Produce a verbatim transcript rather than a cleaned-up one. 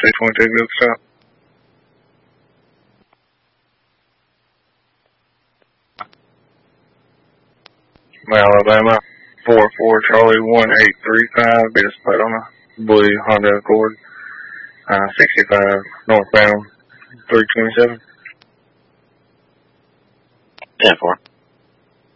two twenty-two, go stop. Alabama, four four Charlie one eight three five, be displayed on a blue Honda Accord, uh, sixty-five northbound, three twenty-seven. ten four.